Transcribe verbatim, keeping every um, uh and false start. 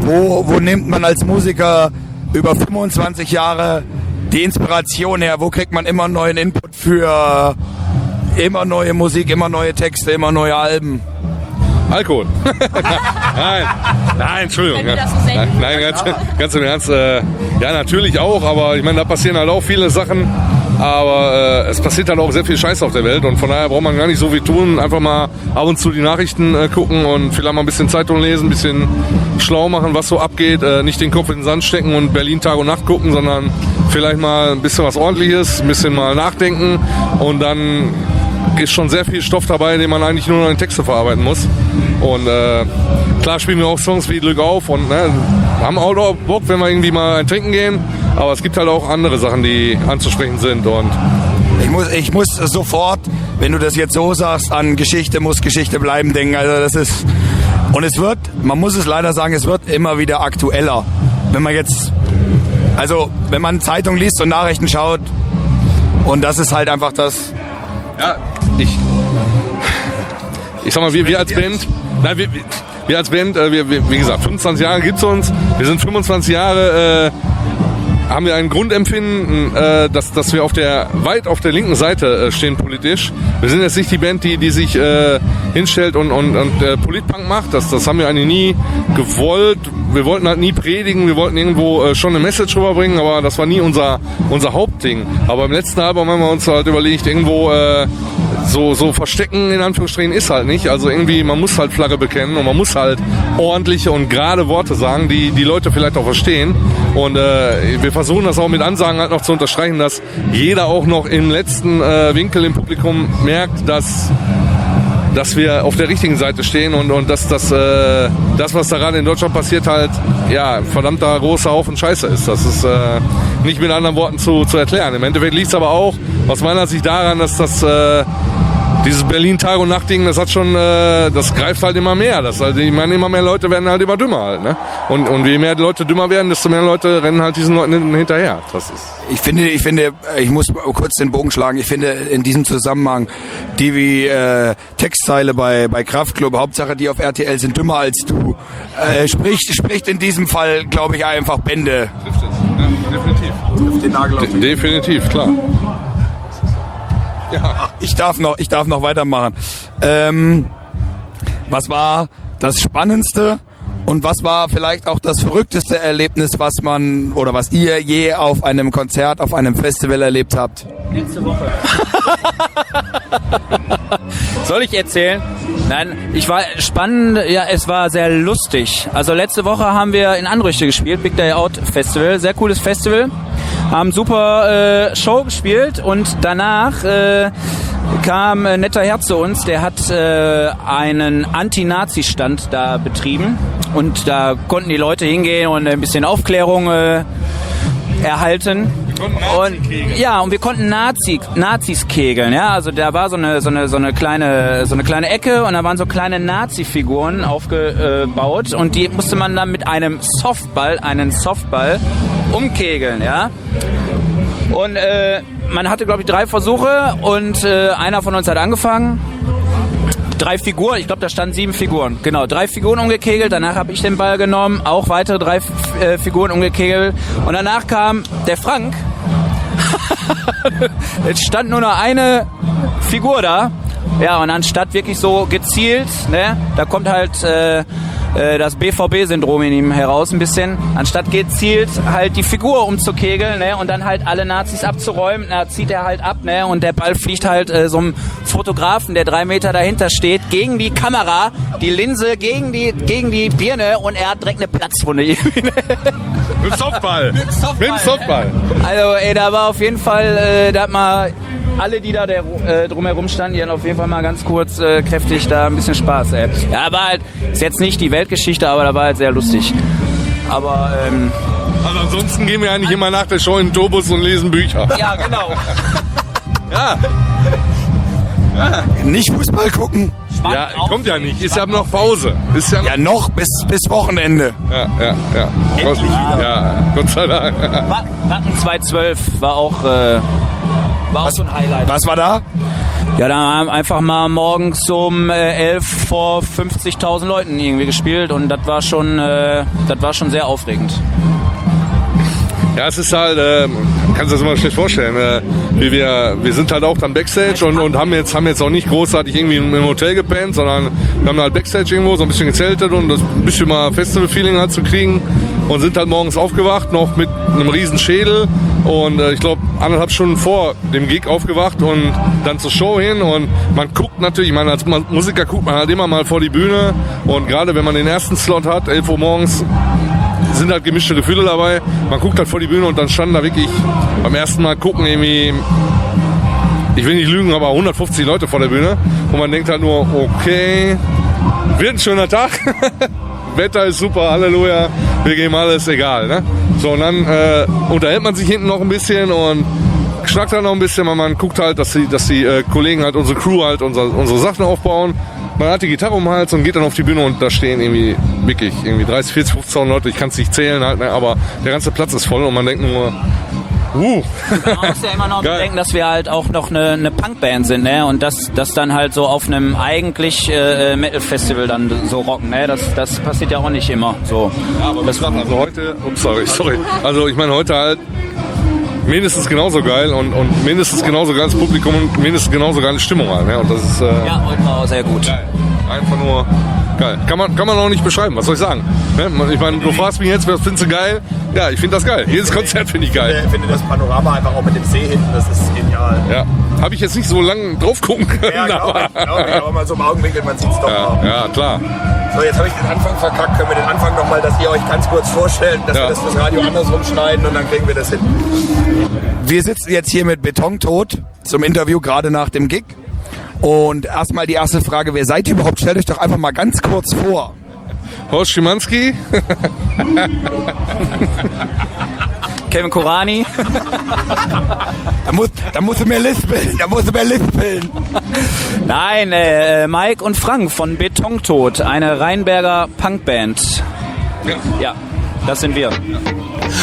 wo, wo nimmt man als Musiker über fünfundzwanzig Jahre die Inspiration her? Wo kriegt man immer neuen Input für immer neue Musik, immer neue Texte, immer neue Alben? Alkohol. nein, nein, Entschuldigung. Wenn wir das so nein, senken. nein, ganz, ganz im Ernst. Äh, ja, natürlich auch, aber ich meine, da passieren halt auch viele Sachen. Aber äh, es passiert halt auch sehr viel Scheiß auf der Welt und von daher braucht man gar nicht so viel tun. Einfach mal ab und zu die Nachrichten äh, gucken und vielleicht mal ein bisschen Zeitung lesen, ein bisschen schlau machen, was so abgeht. Äh, nicht den Kopf in den Sand stecken und Berlin Tag und Nacht gucken, sondern vielleicht mal ein bisschen was Ordentliches, ein bisschen mal nachdenken und dann ist schon sehr viel Stoff dabei, den man eigentlich nur noch in Texte verarbeiten muss. Und äh, klar spielen wir auch Songs wie Glück auf und ne, haben auch Bock, wenn wir irgendwie mal ein Trinken gehen. Aber es gibt halt auch andere Sachen, die anzusprechen sind. Und Ich muss, ich muss sofort, wenn du das jetzt so sagst, an Geschichte muss Geschichte bleiben denken. Also das ist, und es wird, man muss es leider sagen, es wird immer wieder aktueller. Wenn man jetzt, also wenn man Zeitung liest und Nachrichten schaut, und das ist halt einfach das. ja, ich, ich sag mal, wir, wir als Band, nein, wir, wir als Band, äh, wir, wir, wie gesagt, fünfundzwanzig Jahre gibt's uns. Wir sind fünfundzwanzig Jahre, äh, haben wir ein Grundempfinden, äh, dass, dass wir auf der, weit auf der linken Seite äh, stehen politisch. Wir sind jetzt nicht die Band, die, die sich äh, hinstellt und, und, und äh, Politpunk macht. Das, das haben wir eigentlich nie gewollt. Wir wollten halt nie predigen, wir wollten irgendwo äh, schon eine Message rüberbringen, aber das war nie unser, unser Hauptding. Aber im letzten Album haben wir uns halt überlegt, irgendwo äh, so, so verstecken in Anführungsstrichen ist halt nicht. Also irgendwie, man muss halt Flagge bekennen und man muss halt ordentliche und gerade Worte sagen, die die Leute vielleicht auch verstehen. Und äh, wir versuchen das auch mit Ansagen halt noch zu unterstreichen, dass jeder auch noch im letzten äh, Winkel im Publikum merkt, dass dass wir auf der richtigen Seite stehen und, und dass das, äh, das, was da gerade in Deutschland passiert, halt ja verdammter großer Haufen Scheiße ist. Das ist äh, nicht mit anderen Worten zu, zu erklären. Im Endeffekt liegt es aber auch aus meiner Sicht daran, dass das äh, dieses Berlin Tag und Nacht Ding, das hat schon, äh, das greift halt immer mehr. Das halt, ich meine, immer mehr Leute werden halt immer dümmer halt, ne? Und, und je mehr Leute dümmer werden, desto mehr Leute rennen halt diesen Leuten hinterher. Das ist. Ich finde, ich finde, ich muss kurz den Bogen schlagen. Ich finde in diesem Zusammenhang die wie äh, Textzeile bei bei Kraftklub, Hauptsache die auf R T L sind dümmer als du, äh, spricht spricht in diesem Fall, glaube ich, einfach Bände. Trifft es, ja, definitiv. Trifft den Nagel auf den De- definitiv, klar. Ja. Ich darf noch, ich darf noch weitermachen. Ähm, was war das Spannendste und was war vielleicht auch das verrückteste Erlebnis, was man oder was ihr je auf einem Konzert, auf einem Festival erlebt habt? Letzte Woche. Soll ich erzählen? Nein, ich war spannend, ja, es war sehr lustig. Also letzte Woche haben wir in Anrüchte gespielt, Big Day Out Festival, sehr cooles Festival. Haben super äh, Show gespielt und danach äh, kam ein netter Herr zu uns, der hat äh, einen Anti-Nazi-Stand da betrieben und da konnten die Leute hingehen und ein bisschen Aufklärung äh, erhalten. Und, ja, und wir konnten Nazi, Nazis kegeln, ja, also da war so eine, so eine, so eine kleine, so eine kleine Ecke und da waren so kleine Nazi-Figuren aufgebaut und die musste man dann mit einem Softball, einen Softball umkegeln, ja. Und äh, man hatte, glaube ich, drei Versuche und äh, einer von uns hat angefangen. Drei Figuren, ich glaube, da standen sieben Figuren. Genau, drei Figuren umgekegelt. Danach habe ich den Ball genommen, auch weitere drei äh, Figuren umgekegelt. Und danach kam der Frank. Es stand nur noch eine Figur da. Ja, und anstatt wirklich so gezielt, ne, da kommt halt äh, äh, das B V B-Syndrom in ihm heraus ein bisschen. Anstatt gezielt halt die Figur umzukegeln, ne, und dann halt alle Nazis abzuräumen, na, zieht er halt ab, ne, und der Ball fliegt halt äh, so einem Fotografen, der drei Meter dahinter steht, gegen die Kamera, die Linse gegen die gegen die Birne und er hat direkt eine Platzwunde. Mit dem Softball. Mit dem Softball. Mit dem Softball. Also, ey, da war auf jeden Fall, äh, da hat mal alle, die da der, äh, drumherum standen, die haben auf jeden Fall mal ganz kurz äh, kräftig da ein bisschen Spaß, ey. Ja, aber halt, ist jetzt nicht die Weltgeschichte, aber da war halt sehr lustig. Aber, ähm... Also ansonsten gehen wir eigentlich immer nach der Show in den Tourbus und lesen Bücher. Ja, genau. Ja. Ja. Nicht Fußball gucken. Ja, kommt ja nicht. Ist ja noch Pause. Ist ja, ja noch bis, bis Wochenende. Ja, ja, ja. Gott, ja, Gott sei Dank. Wacken zwei zwölf war auch, äh, war auch so ein Highlight. Was war da? Ja, da haben einfach mal morgens um äh, elf vor fünfzigtausend Leuten irgendwie gespielt und das war schon, äh, das war schon sehr aufregend. Ja, es ist halt, äh, kannst du das mal schlecht vorstellen, äh, wie wir, wir sind halt auch dann Backstage und, und haben jetzt, haben jetzt auch nicht großartig irgendwie im Hotel gepennt, sondern wir haben halt Backstage irgendwo so ein bisschen gezeltet und das ein bisschen mal Festival-Feeling halt zu kriegen und sind halt morgens aufgewacht, noch mit einem riesen Schädel und äh, ich glaube anderthalb Stunden vor dem Gig aufgewacht und dann zur Show hin und man guckt natürlich, ich meine als Musiker guckt man halt immer mal vor die Bühne und gerade wenn man den ersten Slot hat, elf Uhr morgens, sind halt gemischte Gefühle dabei. Man guckt halt vor die Bühne und dann standen da wirklich beim ersten Mal gucken irgendwie, ich will nicht lügen, aber hundertfünfzig Leute vor der Bühne. Und man denkt halt nur, okay, wird ein schöner Tag. Wetter ist super, Halleluja, wir geben alles, egal. Ne? So, und dann äh, unterhält man sich hinten noch ein bisschen und schnackt halt noch ein bisschen, weil man guckt halt, dass die, dass die äh, Kollegen halt, unsere Crew halt unsere, unsere Sachen aufbauen. Man hat die Gitarre um den Hals und geht dann auf die Bühne und da stehen irgendwie wirklich irgendwie dreißig, vierzig, fünfzigtausend Leute, ich kann es nicht zählen halt, ne, aber der ganze Platz ist voll und man denkt nur, uh. Man muss ja immer noch bedenken, dass wir halt auch noch eine, eine Punkband sind, ne, und das, das dann halt so auf einem eigentlich äh, Metal-Festival dann so rocken, ne, das, das passiert ja auch nicht immer so. Ja, aber das machen also heute, ups, sorry, sorry, also ich meine heute halt mindestens genauso geil und, und mindestens genauso geiles Publikum und mindestens genauso geile Stimmung halt. Ne? Und das ist, äh, ja, heute war auch sehr gut. Geil. Einfach nur geil. Kann man, kann man auch nicht beschreiben, was soll ich sagen? Ne? Ich meine, du fragst mich jetzt, was findest du geil? Ja, ich finde das geil. Jedes Konzert finde ich geil. Ich finde das Panorama einfach auch mit dem See hinten, das ist genial. Ja, habe ich jetzt nicht so lange drauf gucken können. Ja, glaube ich, glaub ich, aber mal so im Augenwinkel, man sieht es doch ja, mal. ja, klar. So, jetzt habe ich den Anfang verkackt. Können wir den Anfang nochmal, dass ihr euch ganz kurz vorstellt, dass Ja. wir das fürs Radio andersrum schneiden und dann kriegen wir das hin. Wir sitzen jetzt hier mit Betontod zum Interview, gerade nach dem Gig. Und erstmal die erste Frage, wer seid ihr überhaupt? Stellt euch doch einfach mal ganz kurz vor. Horst Schimanski. Kevin Korani. Da musst, da musst du mehr lispeln, da musst du mehr lispeln. Nein, äh, Mike und Frank von Betontod, eine Rheinberger Punkband. Ja. Ja, das sind wir.